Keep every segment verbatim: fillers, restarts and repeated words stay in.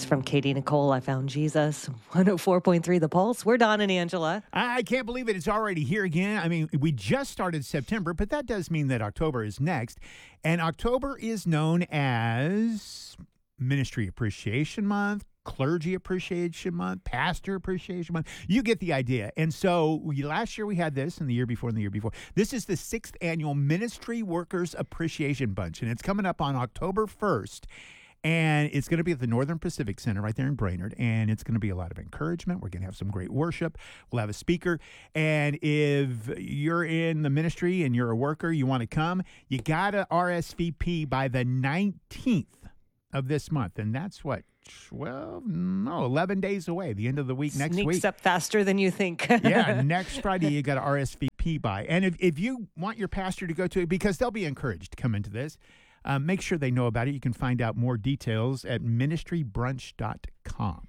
It's from Katie Nicole. I Found Jesus. one oh four point three The Pulse. We're Don and Angela. I can't believe it. It's already here again. I mean, we just started September, but that does mean that October is next. And October is known as Ministry Appreciation Month, Clergy Appreciation Month, Pastor Appreciation Month. You get the idea. And so we, last year we had this, and the year before, and the year before. This is the sixth annual Ministry Workers Appreciation Bunch, and it's coming up on October first. And it's going to be at the Northern Pacific Center right there in Brainerd. And it's going to be a lot of encouragement. We're going to have some great worship. We'll have a speaker. And if you're in the ministry and you're a worker, you want to come, you got to R S V P by the nineteenth of this month. And that's what, twelve, no, eleven days away, the end of the week, next Sneaks week. Sneaks up faster than you think. Yeah, next Friday you got to R S V P by. And if, if you want your pastor to go to it, because they'll be encouraged to come into this, Um, make sure they know about it. You can find out more details at ministry brunch dot com.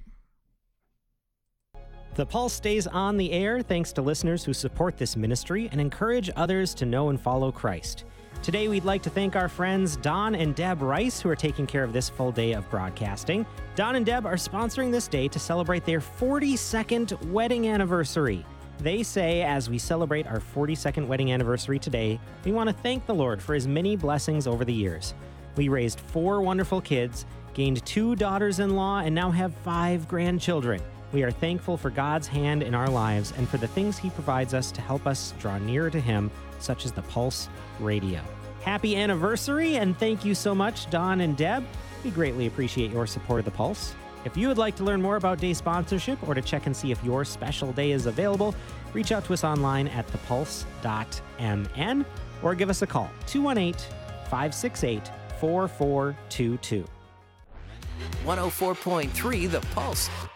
The Pulse stays on the air thanks to listeners who support this ministry and encourage others to know and follow Christ. Today, we'd like to thank our friends Don and Deb Rice, who are taking care of this full day of broadcasting. Don and Deb are sponsoring this day to celebrate their forty-second wedding anniversary. They say, as we celebrate our forty-second wedding anniversary today, we want to thank the Lord for his many blessings over the years. We raised four wonderful kids, gained two daughters-in-law, and now have five grandchildren. We are thankful for God's hand in our lives and for the things he provides us to help us draw nearer to him, such as the Pulse Radio. Happy anniversary, and thank you so much, Don and Deb. We greatly appreciate your support of the Pulse. If you would like to learn more about day sponsorship or to check and see if your special day is available, reach out to us online at the pulse dot m n or give us a call, two one eight, five six eight, four four two two. one oh four point three The Pulse.